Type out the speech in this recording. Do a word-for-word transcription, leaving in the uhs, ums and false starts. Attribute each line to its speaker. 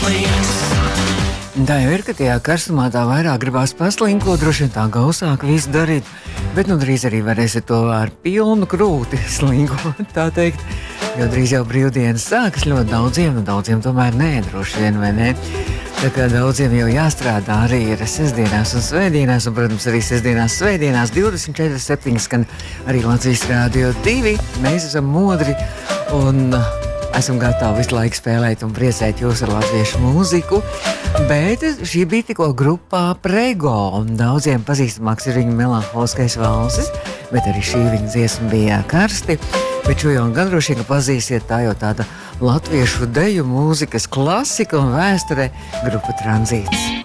Speaker 1: slinks.
Speaker 2: Tā jau ir, ka tajā karstumā tā vairāk gribās paslinkot, droši vien tā gausāk visu darīt, bet nu drīz arī varēsiet to ar pilnu krūti slinkot, tā teikt, jo drīz jau brīvdienas sākas ļoti daudziem, un daudziem tomēr nē, droši vien, vai ne? Tā kā daudziem jau jāstrādā arī ir sestdienās un svētdienās, un, protams, arī sestdienās, svētdienās divdesmit četri septiņi skan arī Latvijas Rādio divi. Mēs esam modri un esam gatavi visu laiku spēlēt un priecēt jūs ar latviešu mūziku, bet šī bija tikko grupā Prego, un daudziem pazīstamāks ir viņa melanholiskais valsis, bet arī šī viņa dziesma bija Karsti, bet šo jau gan droši vien pazīsiet, tā jau tāda latviešu deju mūzikas klasika un vēsture grupa Tranzīts.